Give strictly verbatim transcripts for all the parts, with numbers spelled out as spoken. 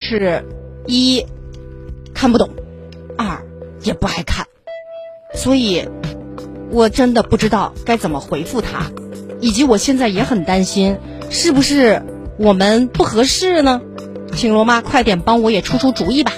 是一看不懂，二也不爱看，所以我真的不知道该怎么回复他，以及我现在也很担心是不是我们不合适呢？请罗妈快点帮我也出出主意吧。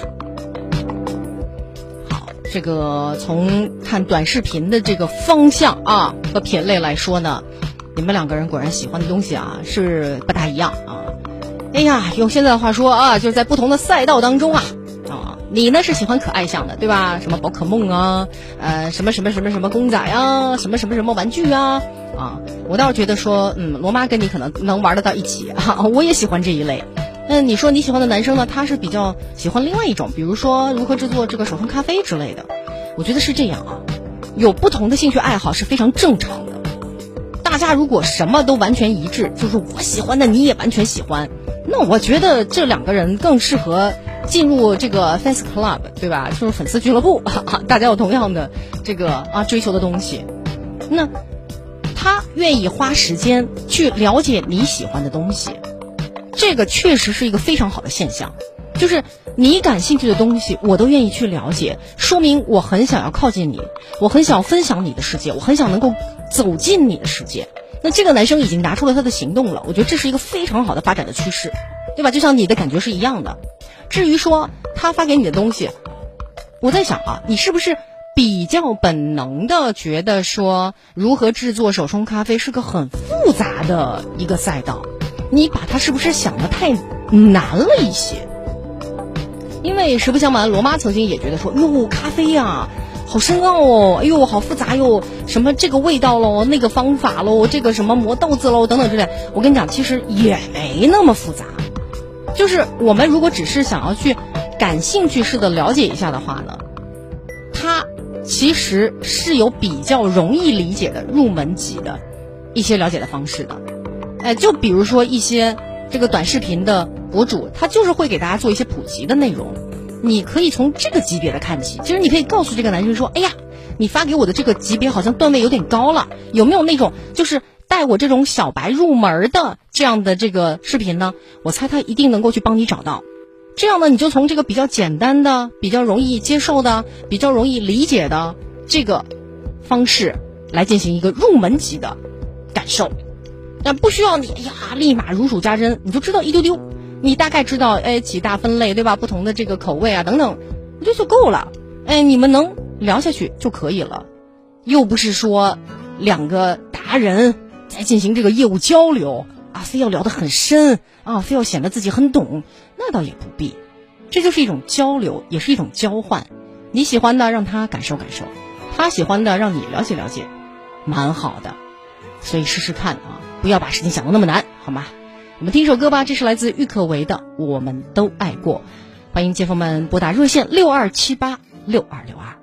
好，这个从看短视频的这个方向啊和品类来说呢，你们两个人果然喜欢的东西啊是不大一样啊。哎呀，用现在的话说啊，就是在不同的赛道当中啊啊，你呢是喜欢可爱向的，对吧？什么宝可梦啊，呃，什么什么什么什么公仔啊，什么什么什么玩具啊啊，我倒是觉得说，嗯，罗妈跟你可能能玩得到一起啊，我也喜欢这一类。那你说你喜欢的男生呢，他是比较喜欢另外一种，比如说如何制作这个手冲咖啡之类的。我觉得是这样啊，有不同的兴趣爱好是非常正常的。大家如果什么都完全一致，就是我喜欢的你也完全喜欢，那我觉得这两个人更适合进入这个 fans club， 对吧？就是粉丝俱乐部，大家有同样的这个啊追求的东西。那他愿意花时间去了解你喜欢的东西，这个确实是一个非常好的现象。就是你感兴趣的东西我都愿意去了解，说明我很想要靠近你，我很想分享你的世界，我很想能够走进你的世界。那这个男生已经拿出了他的行动了，我觉得这是一个非常好的发展的趋势，对吧？就像你的感觉是一样的。至于说他发给你的东西，我在想啊，你是不是比较本能的觉得说如何制作手冲咖啡是个很复杂的一个赛道，你把它是不是想得太难了一些？因为实不相瞒，罗妈曾经也觉得说，哟，咖啡呀、啊，好深奥哦，哎呦，好复杂哟，什么这个味道喽，那个方法喽，这个什么磨豆子喽，等等之类。我跟你讲，其实也没那么复杂。就是我们如果只是想要去感兴趣式的了解一下的话呢，它其实是有比较容易理解的入门级的一些了解的方式的。哎，就比如说一些这个短视频的博主，他就是会给大家做一些普及的内容，你可以从这个级别的看起。其实你可以告诉这个男生说，哎呀，你发给我的这个级别好像段位有点高了，有没有那种就是带我这种小白入门的这样的这个视频呢？我猜他一定能够去帮你找到。这样呢，你就从这个比较简单的、比较容易接受的、比较容易理解的这个方式来进行一个入门级的感受。但不需要你哎呀立马如数家珍，你就知道一丢丢，你大概知道哎几大分类，对吧？不同的这个口味啊等等，我觉得就够了。哎，你们能聊下去就可以了，又不是说两个达人在进行这个业务交流啊，非要聊得很深啊，非要显得自己很懂，那倒也不必。这就是一种交流，也是一种交换。你喜欢的让他感受感受，他喜欢的让你了解了解，蛮好的。所以试试看啊，不要把事情想得那么难，好吗？我们听一首歌吧，这是来自郁可唯的《我们都爱过》。欢迎街坊们拨打热线六二七八六二六二。